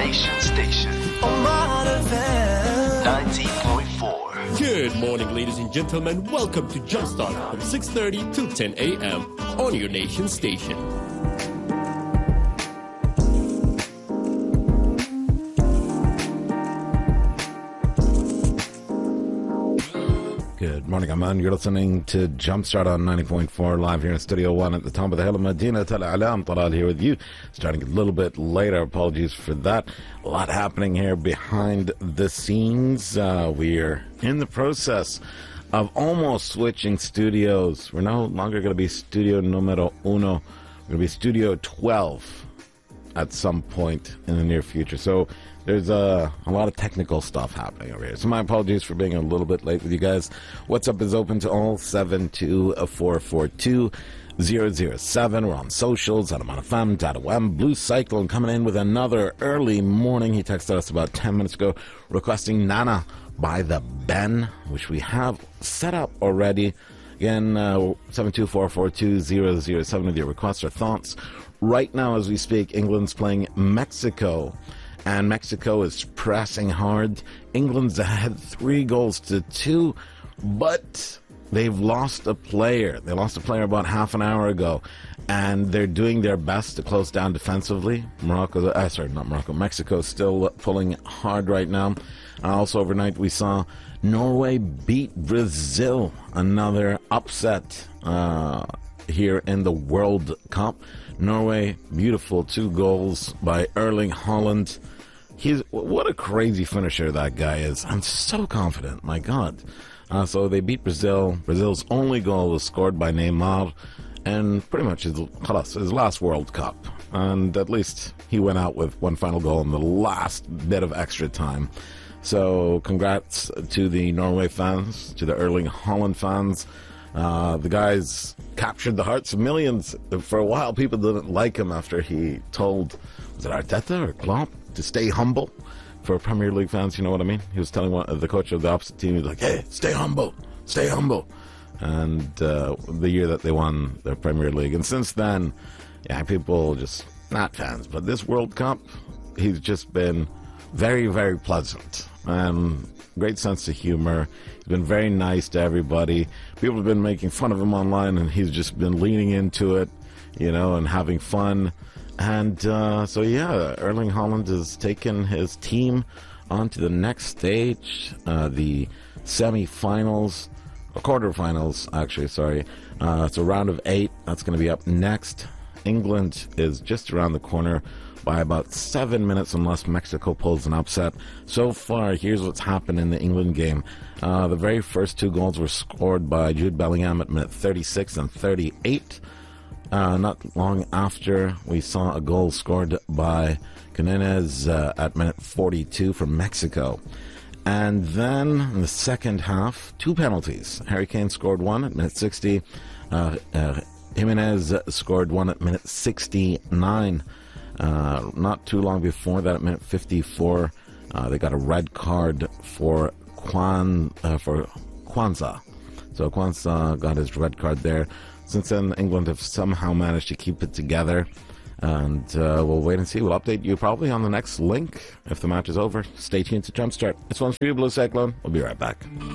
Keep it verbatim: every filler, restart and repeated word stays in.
Nation Station. ninety point four. Good morning, ladies and gentlemen. Welcome to Jumpstart from six thirty to ten a.m. on your Nation Station. Good morning, Aman. You're listening to Jumpstart on ninety point four live here in Studio one at the top of the hill of Medina. Tel Alam Talal here with you. Starting a little bit later. Apologies for that. A lot happening here behind the scenes. Uh, we're in the process of almost switching studios. We're no longer going to be Studio Numero Uno. We're going to be Studio twelve at some point in the near future. So there's uh, a lot of technical stuff happening over here. So my apologies for being a little bit late with you guys. What's Up is open to all, seven two four four two zero zero seven. We're on socials, Adam on F M, Data W M, Blue Cyclone coming in with another early morning. He texted us about ten minutes ago requesting Nana by the Ben, which we have set up already. Again, uh, seven two four four two zero zero seven with your requests or thoughts. Right now, as we speak, England's playing Mexico, and Mexico is pressing hard. England's ahead three goals to two, but they've lost a player. They lost a player about half an hour ago, and they're doing their best to close down defensively. Morocco, uh, sorry, not Morocco, Mexico still pulling hard right now. Uh, also overnight, we saw Norway beat Brazil, another upset uh, here in the World Cup. Norway, beautiful two goals by Erling Haaland. He's what a crazy finisher that guy is. I'm so confident, my God. Uh, so they beat Brazil. Brazil's only goal was scored by Neymar, and pretty much his, his last World Cup. And at least he went out with one final goal in the last bit of extra time. So congrats to the Norway fans, to the Erling Haaland fans. Uh, the guy's captured the hearts of millions. For a while, people didn't like him after he told, was it Arteta or Klopp, to stay humble. For Premier League fans, you know what I mean? He was telling one, the coach of the opposite team, he was like, hey, stay humble, stay humble. And uh, the year that they won the Premier League. And since then, yeah, people just, not fans, but this World Cup, he's just been very, very pleasant. Um, great sense of humor. He's been very nice to everybody. People have been making fun of him online, and he's just been leaning into it, you know, and having fun. And uh, so, yeah, Erling Haaland has taken his team on to the next stage, uh, the semi-finals, or quarterfinals, actually, sorry. Uh, it's a round of eight. That's going to be up next. England is just around the corner by about seven minutes unless Mexico pulls an upset. So far, here's what's happened in the England game. Uh, the very first two goals were scored by Jude Bellingham at minute thirty-six and thirty-eight. Uh, not long after, we saw a goal scored by Jimenez uh, at minute forty-two from Mexico. And then in the second half, two penalties. Harry Kane scored one at minute sixty. Uh, uh, Jimenez scored one at minute sixty-nine. Uh, not too long before that, at minute fifty-four, uh, they got a red card for Kwan uh, for Kwanzaa. So Kwanzaa got his red card there. Since then, England have somehow managed to keep it together, and uh, we'll wait and see. We'll update you probably on the next link if the match is over. Stay tuned to Jumpstart. This one's for you, Blue Cyclone. We'll be right back.